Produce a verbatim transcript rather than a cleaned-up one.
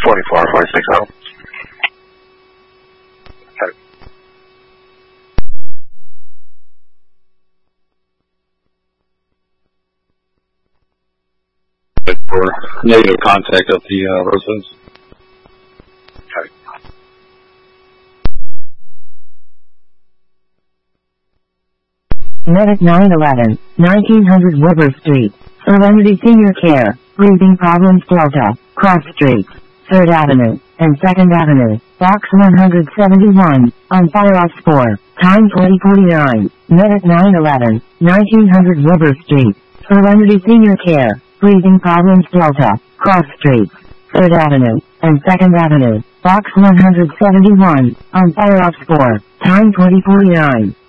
forty-four, forty-six, oh. For negative contact of the uh, Rosas. Okay. Medic nine eleven, nineteen hundred Weber Street, Serenity Senior Care, breathing problems Delta, cross streets, third Avenue, and second Avenue, box one hundred seventy-one, on fire off four, time twenty forty-nine, Medic nine eleven, nineteen hundred Weber Street, Serenity Senior Care, breathing problems Delta, cross streets, third Avenue, and second Avenue, box one hundred seventy-one, on fire off four, time twenty forty-nine.